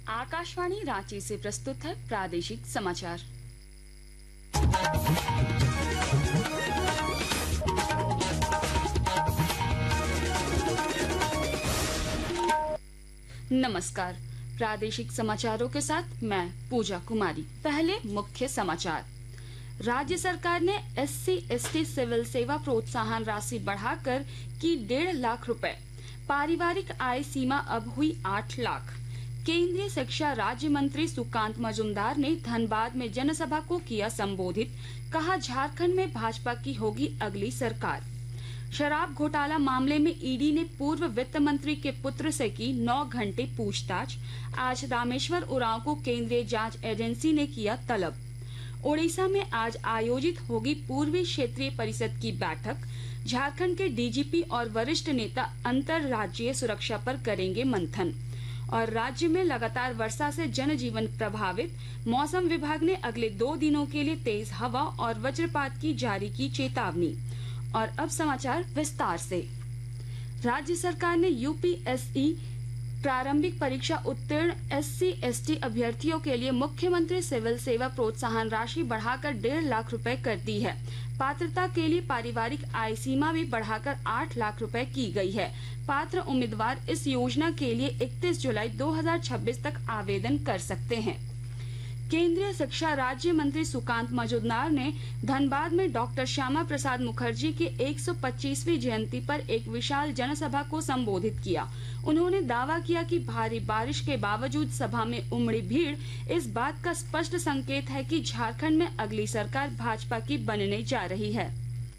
आकाशवाणी रांची से प्रस्तुत है प्रादेशिक समाचार। नमस्कार, प्रादेशिक समाचारों के साथ मैं पूजा कुमारी। पहले मुख्य समाचार। राज्य सरकार ने SC/ST सिविल सेवा प्रोत्साहन राशि बढ़ाकर की 1.5 लाख रुपए। पारिवारिक आय सीमा अब हुई 8 लाख। केंद्रीय शिक्षा राज्य मंत्री सुकांत मजूमदार ने धनबाद में जनसभा को किया संबोधित। कहा, झारखंड में भाजपा की होगी अगली सरकार। शराब घोटाला मामले में ईडी ने पूर्व वित्त मंत्री के पुत्र से की 9 घंटे पूछताछ। आज रामेश्वर उरांव को केंद्रीय जांच एजेंसी ने किया तलब। ओडिशा में आज आयोजित होगी पूर्वी क्षेत्रीय परिषद की बैठक। झारखंड के डीजीपी और वरिष्ठ नेता अंतर्राज्यीय सुरक्षा पर करेंगे मंथन। और राज्य में लगातार वर्षा से जनजीवन प्रभावित। मौसम विभाग ने अगले 2 दिनों के लिए तेज हवा और वज्रपात की जारी की चेतावनी। और अब समाचार विस्तार से। राज्य सरकार ने यूपीएससी प्रारंभिक परीक्षा उत्तीर्ण SC/ST अभ्यर्थियों के लिए मुख्यमंत्री सिविल सेवा प्रोत्साहन राशि बढ़ाकर 1.5 लाख रुपए कर दी है। पात्रता के लिए पारिवारिक आय सीमा भी बढ़ाकर 8 लाख रुपए की गई है। पात्र उम्मीदवार इस योजना के लिए 31 जुलाई 2026 तक आवेदन कर सकते हैं। केंद्रीय शिक्षा राज्य मंत्री सुकांत मजूमदार ने धनबाद में डॉक्टर श्यामा प्रसाद मुखर्जी की 125वीं जयंती पर एक विशाल जनसभा को संबोधित किया। उन्होंने दावा किया कि भारी बारिश के बावजूद सभा में उमड़ी भीड़ इस बात का स्पष्ट संकेत है कि झारखंड में अगली सरकार भाजपा की बनने जा रही है।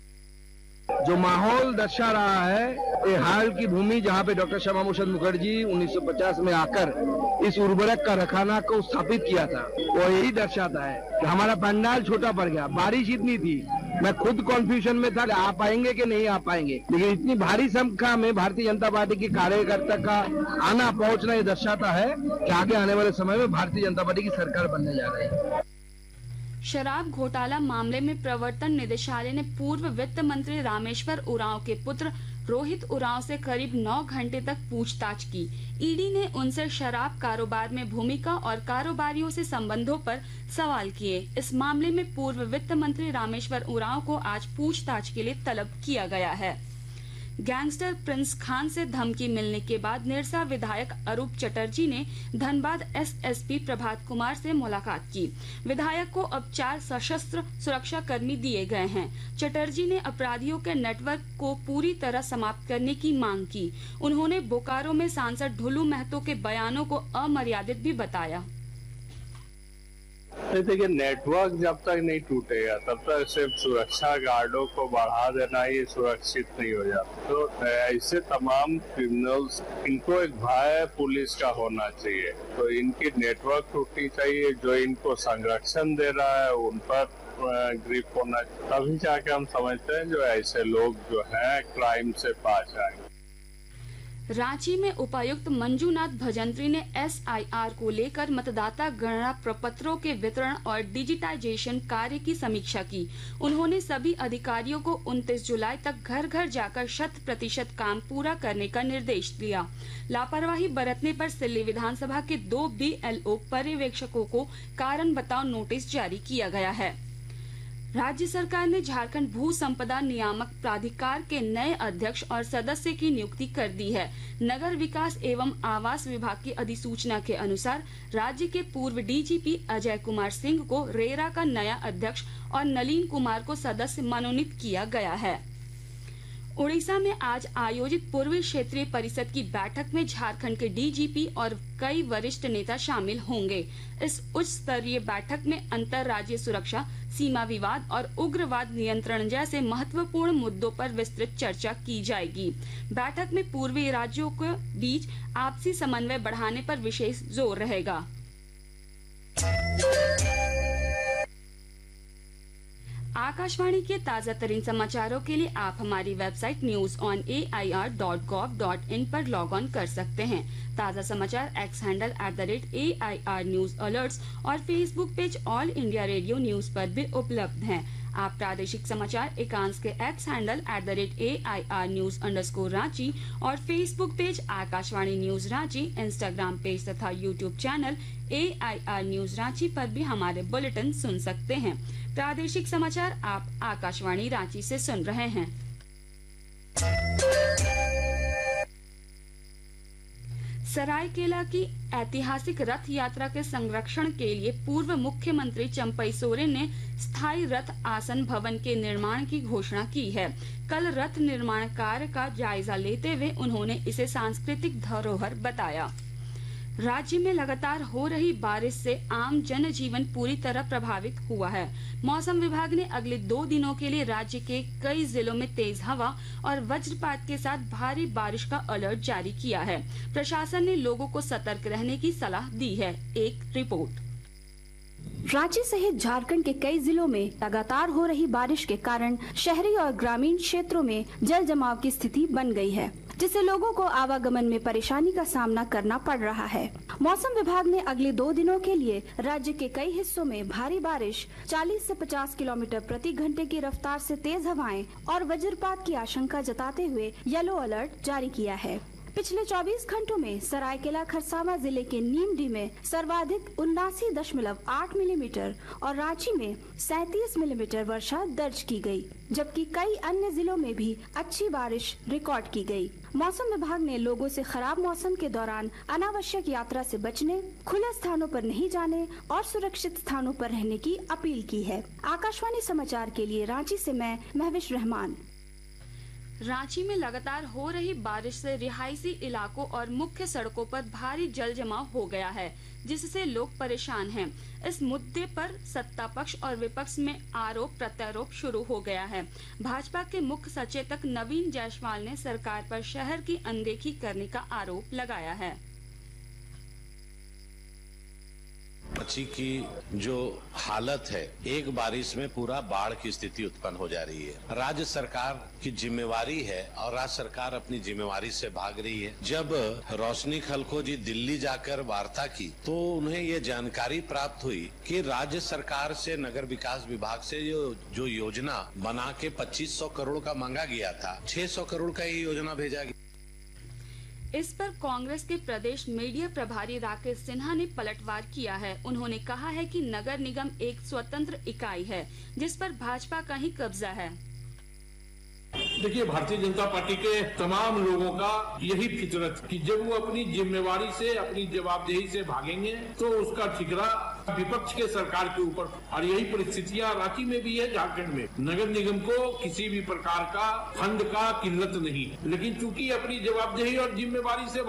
जो माहौल दर्शा रहा है, ये हाल की भूमि जहाँ पे डॉक्टर श्यामा प्रसाद मुखर्जी 1950 में आकर इस उर्वरक कारखाना को स्थापित किया था, वो यही दर्शाता है कि हमारा पंडाल छोटा पड़ गया। बारिश इतनी थी, मैं खुद कॉन्फ्यूजन में था, आ पाएंगे कि नहीं आ पाएंगे, लेकिन इतनी भारी संख्या में भारतीय जनता पार्टी के कार्यकर्ता का आना पहुंचना ये दर्शाता है कि आगे आने वाले समय में भारतीय जनता पार्टी की सरकार बनने जा रही है। शराब घोटाला मामले में प्रवर्तन निदेशालय ने पूर्व वित्त मंत्री रामेश्वर उरांव के पुत्र रोहित उरांव से करीब 9 घंटे तक पूछताछ की। ईडी ने उनसे शराब कारोबार में भूमिका और कारोबारियों से संबंधों पर सवाल किए। इस मामले में पूर्व वित्त मंत्री रामेश्वर उरांव को आज पूछताछ के लिए तलब किया गया है। गैंगस्टर प्रिंस खान से धमकी मिलने के बाद निरसा विधायक अरूप चटर्जी ने धनबाद SSP प्रभात कुमार से मुलाकात की। विधायक को अब 4 सशस्त्र सुरक्षा कर्मी दिए गए हैं। चटर्जी ने अपराधियों के नेटवर्क को पूरी तरह समाप्त करने की मांग की। उन्होंने बोकारो में सांसद ढुलू महतो के बयानों को अमर्यादित भी बताया। देखिए, नेटवर्क जब तक नहीं टूटेगा तब तक सिर्फ सुरक्षा गार्डों को बढ़ा देना ही सुरक्षित नहीं हो जाता। तो ऐसे तमाम क्रिमिनल्स, इनको एक भय पुलिस का होना चाहिए। तो इनकी नेटवर्क टूटनी चाहिए, जो इनको संरक्षण दे रहा है उन पर ग्रिप होना, तभी जाके हम समझते हैं जो ऐसे लोग जो हैं क्राइम से पास आएंगे। रांची में उपायुक्त मंजूनाथ भजंत्री ने SIR को लेकर मतदाता गणना प्रपत्रों के वितरण और डिजिटाइजेशन कार्य की समीक्षा की। उन्होंने सभी अधिकारियों को 29 जुलाई तक घर घर जाकर 100% काम पूरा करने का निर्देश दिया। लापरवाही बरतने पर सिल्ली विधानसभा के 2 BLO पर्यवेक्षकों को कारण बताओ नोटिस जारी किया गया है। राज्य सरकार ने झारखंड भू संपदा नियामक प्राधिकार के नए अध्यक्ष और सदस्य की नियुक्ति कर दी है। नगर विकास एवं आवास विभाग की अधिसूचना के अनुसार राज्य के पूर्व DGP अजय कुमार सिंह को रेरा का नया अध्यक्ष और नलीन कुमार को सदस्य मनोनीत किया गया है। ओडिशा में आज आयोजित पूर्वी क्षेत्रीय परिषद की बैठक में झारखंड के DGP और कई वरिष्ठ नेता शामिल होंगे। इस उच्च स्तरीय बैठक में अंतर्राज्यीय सुरक्षा, सीमा विवाद और उग्रवाद नियंत्रण जैसे महत्वपूर्ण मुद्दों पर विस्तृत चर्चा की जाएगी। बैठक में पूर्वी राज्यों के बीच आपसी समन्वय बढ़ाने पर विशेष जोर रहेगा। आकाशवाणी के ताजा तरीन समाचारों के लिए आप हमारी वेबसाइट newsonair.gov.in पर लॉग ऑन कर सकते हैं। ताजा समाचार X handle @AIR News Alerts और Facebook page all India radio news पर भी उपलब्ध हैं। आप प्रादेशिक समाचार एकांश के एक्स हैंडल @AIR News _ और Facebook page Akashvani news Ranchi, Instagram page तथा YouTube channel AIR News Ranchi पर भी हमारे बुलेटिन सुन सकते हैं। प्रादेशिक समाचार आप आकाशवाणी रांची से सुन रहे हैं। सरायकेला की ऐतिहासिक रथ यात्रा के संरक्षण के लिए पूर्व मुख्यमंत्री चंपई सोरेन ने स्थायी रथ आसन भवन के निर्माण की घोषणा की है। कल रथ निर्माण कार्य का जायजा लेते हुए उन्होंने इसे सांस्कृतिक धरोहर बताया। राज्य में लगातार हो रही बारिश से आम जनजीवन पूरी तरह प्रभावित हुआ है। मौसम विभाग ने अगले 2 दिनों के लिए राज्य के कई जिलों में तेज हवा और वज्रपात के साथ भारी बारिश का अलर्ट जारी किया है। प्रशासन ने लोगों को सतर्क रहने की सलाह दी है। एक रिपोर्ट। रांची सहित झारखंड के कई जिलों में लगातार हो रही बारिश के कारण शहरी और ग्रामीण क्षेत्रों में जल जमाव की स्थिति बन गई है, जिससे लोगों को आवागमन में परेशानी का सामना करना पड़ रहा है। मौसम विभाग ने अगले 2 दिनों के लिए राज्य के कई हिस्सों में भारी बारिश, 40 से 50 किलोमीटर प्रति घंटे की रफ्तार से तेज हवाएं और वज्रपात की आशंका जताते हुए येलो अलर्ट जारी किया है। पिछले 24 घंटों में सरायकेला खरसावां जिले के नीमडी में सर्वाधिक 79.8 मिलीमीटर और रांची में 37 मिलीमीटर वर्षा दर्ज की गई, जबकि कई अन्य जिलों में भी अच्छी बारिश रिकॉर्ड की गई। मौसम विभाग ने लोगों से खराब मौसम के दौरान अनावश्यक यात्रा से बचने, खुले स्थानों पर नहीं जाने और सुरक्षित स्थानों पर रहने की अपील की है। आकाशवाणी समाचार के लिए रांची से मैं महविश रहमान। रांची में लगातार हो रही बारिश से रिहायशी इलाकों और मुख्य सड़कों पर भारी जल जमाव हो गया है, जिससे लोग परेशान हैं। इस मुद्दे पर सत्ता पक्ष और विपक्ष में आरोप प्रत्यारोप शुरू हो गया है। भाजपा के मुख्य सचेतक नवीन जायसवाल ने सरकार पर शहर की अनदेखी करने का आरोप लगाया है। रांची की जो हालत है, एक बारिश में पूरा बाढ़ की स्थिति उत्पन्न हो जा रही है। राज्य सरकार की जिम्मेवारी है और राज्य सरकार अपनी जिम्मेवारी से भाग रही है। जब रोशनी खलखो जी दिल्ली जाकर वार्ता की तो उन्हें ये जानकारी प्राप्त हुई कि राज्य सरकार से नगर विकास विभाग से जो योजना बना के 2500 करोड़ का मांगा गया था, 600 करोड़ का ये योजना भेजा गया। इस पर कांग्रेस के प्रदेश मीडिया प्रभारी राकेश सिन्हा ने पलटवार किया है। उन्होंने कहा है कि नगर निगम एक स्वतंत्र इकाई है, जिस पर भाजपा का ही कब्जा है। देखिए, भारतीय जनता पार्टी के तमाम लोगों का यही फितरत कि जब वो अपनी जिम्मेवारी से, अपनी जवाबदेही से भागेंगे तो उसका ठिकरा विपक्ष के सरकार के ऊपर। और यही परिस्थितियां रांची में भी है, झारखंड में। नगर निगम को किसी भी प्रकार का फंड का किल्लत नहीं, लेकिन चूंकि अपनी जवाबदेही और जिम्मेवारी से